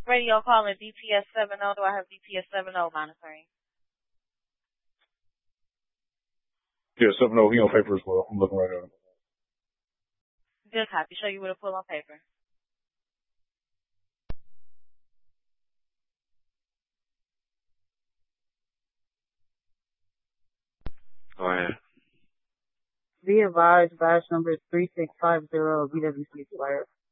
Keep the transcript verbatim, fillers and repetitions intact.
Radio calling D P S seven oh. Do I have D P S seven oh monitoring? Yeah, seven oh. He on paper as well. I'm looking right at him. Good copy. Show you what to pull on paper. Go ahead. Be advised, badge number three six five zero, B W C expired.